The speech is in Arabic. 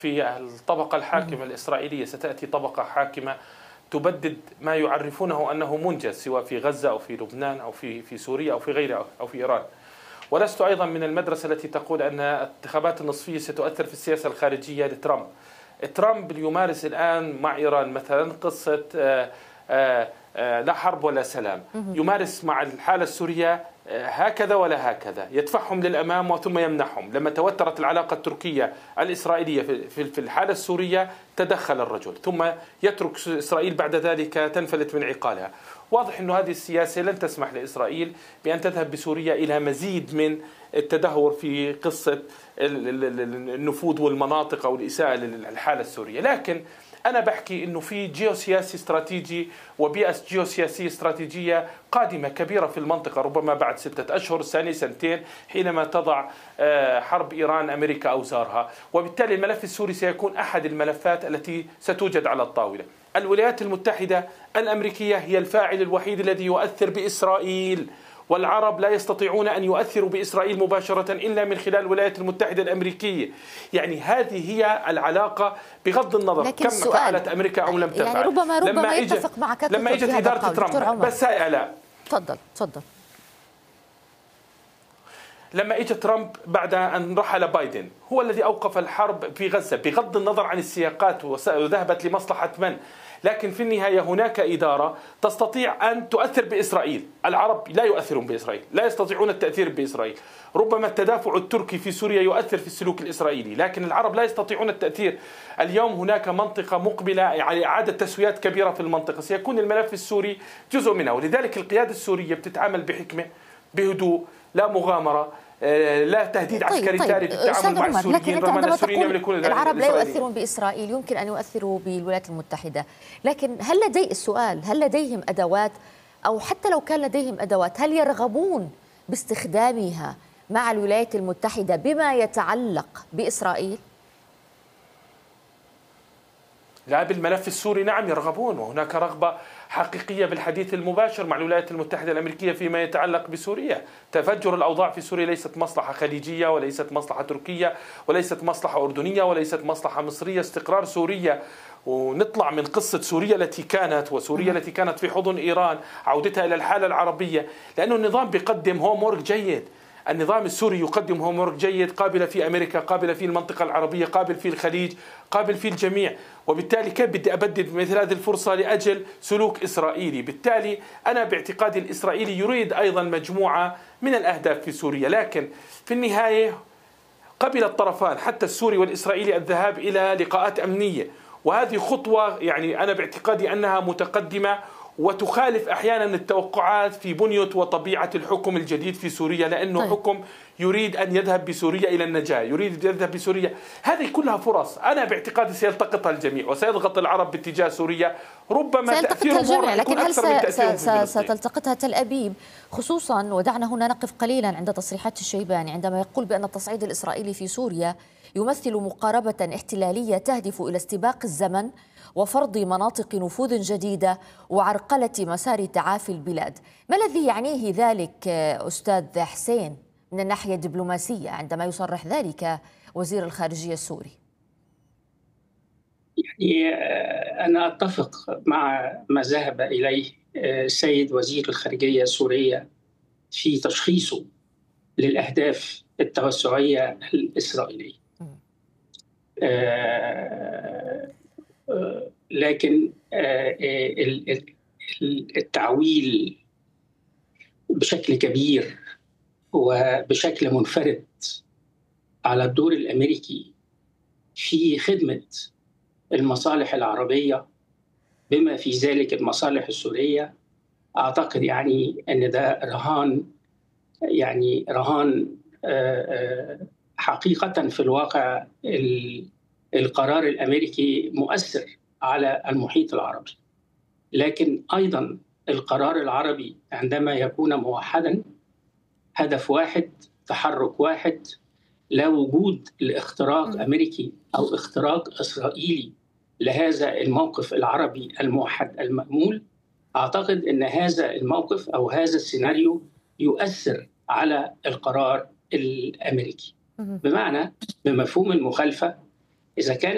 في الطبقة الحاكمة الإسرائيلية ستأتي طبقة حاكمة تبدد ما يعرفونه أنه منجز، سواء في غزة أو في لبنان أو في سوريا أو في غيرها أو في إيران. ولست أيضا من المدرسة التي تقول أن الانتخابات النصفية ستؤثر في السياسة الخارجية لترامب. ترامب يمارس الآن مع إيران مثلا قصة لا حرب ولا سلام، يمارس مع الحالة السورية هكذا ولا هكذا، يدفعهم للأمام وثم يمنحهم. لما توترت العلاقة التركية الإسرائيلية في الحالة السورية تدخل الرجل، ثم يترك إسرائيل بعد ذلك تنفلت من عقالها. واضح أن هذه السياسة لن تسمح لإسرائيل بأن تذهب بسوريا إلى مزيد من التدهور في قصة النفوذ والمناطق أو الإساءة للحالة السورية. لكن أنا بحكي إنه في جيوسياسي استراتيجي وبيئة جيوسياسية استراتيجية قادمة كبيرة في المنطقة، ربما بعد 6 أشهر، سنة، سنتين، حينما تضع حرب إيران أمريكا أوزارها. وبالتالي الملف السوري سيكون أحد الملفات التي ستوجد على الطاولة. الولايات المتحدة الأمريكية هي الفاعل الوحيد الذي يؤثر بإسرائيل، والعرب لا يستطيعون أن يؤثروا بإسرائيل مباشرة إلا من خلال الولايات المتحدة الأمريكية. يعني هذه هي العلاقة بغض النظر كم فعلت أمريكا أو لم تفعل. يعني ربما يتفق معك لما إجت إدارة ترامب، بس هاي لا تفضل. لما اجى ترامب بعد أن رحل بايدن هو الذي أوقف الحرب في غزة بغض النظر عن السياقات وذهبت لمصلحة من، لكن في النهاية هناك إدارة تستطيع أن تؤثر بإسرائيل. العرب لا يؤثرون بإسرائيل، لا يستطيعون التأثير بإسرائيل. ربما التدافع التركي في سوريا يؤثر في السلوك الإسرائيلي، لكن العرب لا يستطيعون التأثير. اليوم هناك منطقة مقبلة على إعادة تسويات كبيرة في المنطقة، سيكون الملف السوري جزء منها. ولذلك القيادة السورية بتتعامل بحكمة، بهدوء، لا مغامرة، لا تهديد عسكري ثاني في التعامل مع السوريين، رغم أن السوريين يملكون العرب لا يؤثرون بإسرائيل، يمكن أن يؤثروا بالولايات المتحدة. لكن هل لديهم أدوات، أو حتى لو كان لديهم أدوات هل يرغبون باستخدامها مع الولايات المتحدة بما يتعلق بإسرائيل؟ لا، بالملف السوري نعم يرغبون، وهناك رغبة حقيقية بالحديث المباشر مع الولايات المتحدة الأمريكية فيما يتعلق بسوريا. تفجر الأوضاع في سوريا ليست مصلحة خليجية، وليست مصلحة تركية، وليست مصلحة أردنية، وليست مصلحة مصرية. استقرار سوريا ونطلع من قصة سوريا التي كانت، وسوريا التي كانت في حضن إيران، عودتها إلى الحالة العربية، لأنه النظام بيقدم هومورك جيد. النظام السوري يقدم هومورك جيد، قابل في أمريكا، قابل في المنطقة العربية، قابل في الخليج، قابل في الجميع. وبالتالي كيف بدي أبدد مثل هذه الفرصة لأجل سلوك إسرائيلي؟ بالتالي أنا باعتقادي الإسرائيلي يريد أيضا مجموعة من الأهداف في سوريا، لكن في النهاية قبل الطرفان حتى السوري والإسرائيلي الذهاب إلى لقاءات أمنية، وهذه خطوة يعني أنا باعتقادي أنها متقدمة وتخالف أحيانا التوقعات في بنية وطبيعة الحكم الجديد في سوريا، لأنه حكم يريد أن يذهب بسوريا إلى النجاة، يريد أن يذهب بسوريا. هذه كلها فرص أنا باعتقادي سيلتقطها الجميع، وسيضغط العرب باتجاه سوريا. ربما سيلتقطها الجميع، لكن هل ستلتقطها تل أبيب خصوصا؟ ودعنا هنا نقف قليلا عند تصريحات الشيباني عندما يقول بأن التصعيد الإسرائيلي في سوريا يمثل مقاربة احتلالية تهدف إلى استباق الزمن وفرض مناطق نفوذ جديدة وعرقلة مسار تعافي البلاد. ما الذي يعنيه ذلك أستاذ حسين من الناحية الدبلوماسية عندما يصرح ذلك وزير الخارجية السوري؟ يعني أنا أتفق مع ما ذهب إليه السيد وزير الخارجية السورية في تشخيصه للأهداف التوسعية الإسرائيلية. لكن التعويل بشكل كبير وبشكل منفرد على الدور الأمريكي في خدمة المصالح العربية بما في ذلك المصالح السورية، أعتقد يعني أن ده رهان حقيقة. في الواقع القرار الأمريكي مؤثر على المحيط العربي، لكن أيضا القرار العربي عندما يكون موحدا، هدف واحد، تحرك واحد، لا وجود لاختراق أمريكي أو اختراق إسرائيلي لهذا الموقف العربي الموحد المأمول. أعتقد أن هذا الموقف أو هذا السيناريو يؤثر على القرار الأمريكي، بمعنى بمفهوم المخالفة، إذا كان